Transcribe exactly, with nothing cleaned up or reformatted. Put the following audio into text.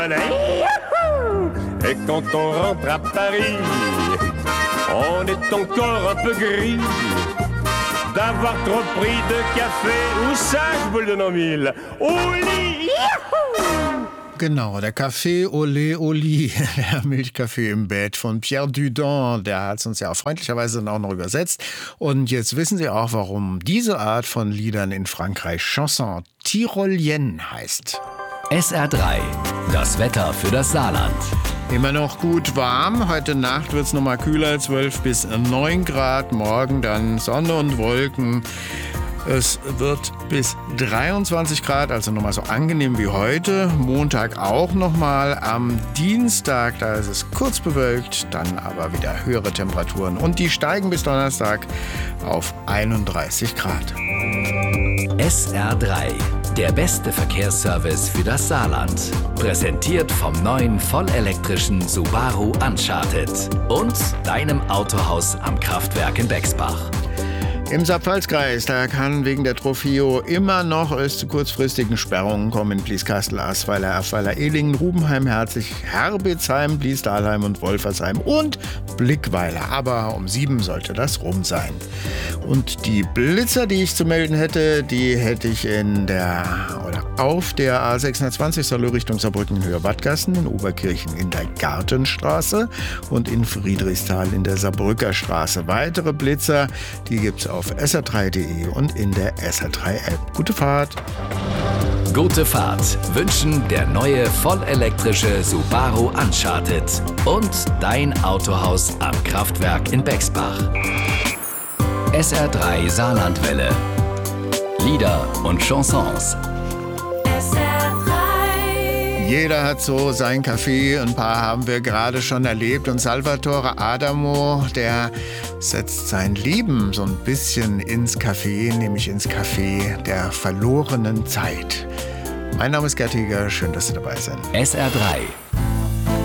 Et quand on rentre à Paris, on est encore un peu gris d'avoir trop pris de café ou cinq boules de nos mille. Au lit, Juhu! Genau, der Café Olé Oli, der Milchkaffee im Bett von Pierre Dudon, der hat es uns ja auch freundlicherweise dann auch noch übersetzt. Und jetzt wissen Sie auch, warum diese Art von Liedern in Frankreich Chanson Tyrolienne heißt. S R drei, das Wetter für das Saarland. Immer noch gut warm. Heute Nacht wird es nochmal kühler, zwölf bis neun Grad. Morgen dann Sonne und Wolken. Es wird bis dreiundzwanzig Grad, also nochmal so angenehm wie heute. Montag auch nochmal. Am Dienstag, da ist es kurz bewölkt, dann aber wieder höhere Temperaturen. Und die steigen bis Donnerstag auf einunddreißig Grad. S R drei, der beste Verkehrsservice für das Saarland. Präsentiert vom neuen vollelektrischen Subaru Uncharted und deinem Autohaus am Kraftwerk in Bexbach. Im Saarpfalzkreis, da kann wegen der Trofeo immer noch es zu kurzfristigen Sperrungen kommen in Blieskastel, Ahrweiler, Erfweiler, Ehlingen, Rubenheim, Herzig, Herbitzheim, Bliesdahlheim und Wolfersheim und Blickweiler. Aber um sieben sollte das rum sein. Und die Blitzer, die ich zu melden hätte, die hätte ich in der oder auf der A sechshundertzwanzig Saloh Richtung Saarbrücken in Höhe Wattgassen, in Oberkirchen in der Gartenstraße und in Friedrichsthal in der Saarbrücker Straße. Weitere Blitzer, die gibt's auf auf S R drei punkt de und in der S R drei App. Gute Fahrt! Gute Fahrt wünschen der neue vollelektrische Subaru Uncharted und dein Autohaus am Kraftwerk in Bexbach. S R drei Saarlandwelle. Lieder und Chansons. Jeder hat so sein Café, ein paar haben wir gerade schon erlebt. Und Salvatore Adamo, der setzt sein Leben so ein bisschen ins Café, nämlich ins Café der verlorenen Zeit. Mein Name ist Gerd Heger, schön, dass Sie dabei sind. S R drei